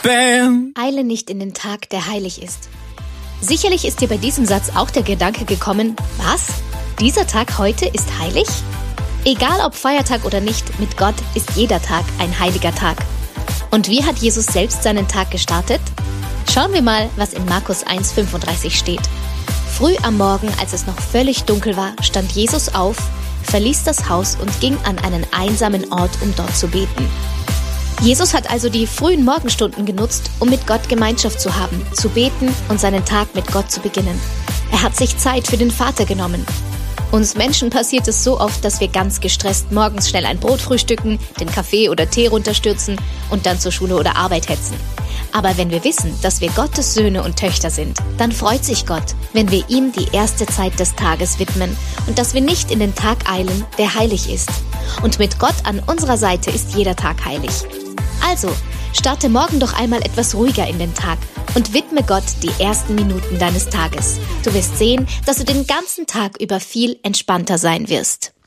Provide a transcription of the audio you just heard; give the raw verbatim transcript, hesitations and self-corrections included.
Bam. Eile nicht in den Tag, der heilig ist. Sicherlich ist dir bei diesem Satz auch der Gedanke gekommen, was? Dieser Tag heute ist heilig? Egal ob Feiertag oder nicht, mit Gott ist jeder Tag ein heiliger Tag. Und wie hat Jesus selbst seinen Tag gestartet? Schauen wir mal, was in Markus eins fünfunddreißig steht. Früh am Morgen, als es noch völlig dunkel war, stand Jesus auf, verließ das Haus und ging an einen einsamen Ort, um dort zu beten. Jesus hat also die frühen Morgenstunden genutzt, um mit Gott Gemeinschaft zu haben, zu beten und seinen Tag mit Gott zu beginnen. Er hat sich Zeit für den Vater genommen. Uns Menschen passiert es so oft, dass wir ganz gestresst morgens schnell ein Brot frühstücken, den Kaffee oder Tee runterstürzen und dann zur Schule oder Arbeit hetzen. Aber wenn wir wissen, dass wir Gottes Söhne und Töchter sind, dann freut sich Gott, wenn wir ihm die erste Zeit des Tages widmen und dass wir nicht in den Tag eilen, der heilig ist. Und mit Gott an unserer Seite ist jeder Tag heilig. Also, starte morgen doch einmal etwas ruhiger in den Tag und widme Gott die ersten Minuten deines Tages. Du wirst sehen, dass du den ganzen Tag über viel entspannter sein wirst.